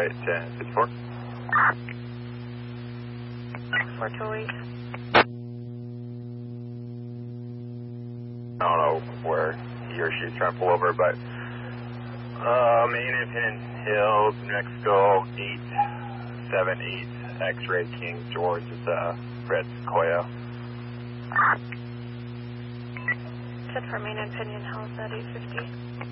right, 1054. 428. I don't know where he or she's trying to pull over, but main Independence Hills, New Mexico, 878, X-Ray King George is Red Sequoia. 10 for main and Pinion Hills at 850.